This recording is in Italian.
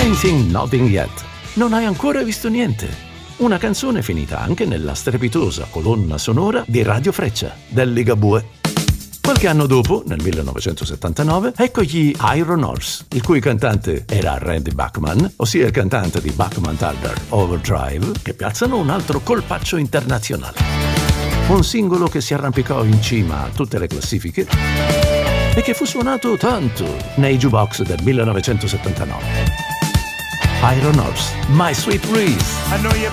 Ain't Seen Nothing Yet. Non hai ancora visto niente. Una canzone finita anche nella strepitosa colonna sonora di Radio Freccia del Ligabue. Qualche anno dopo, nel 1979, ecco gli Iron Horse, il cui cantante era Randy Bachman, ossia il cantante di Bachman Turner Overdrive, che piazzano un altro colpaccio internazionale. Un singolo che si arrampicò in cima a tutte le classifiche e che fu suonato tanto nei jukebox del 1979. Iron Horse, My Sweet Reese. I know you're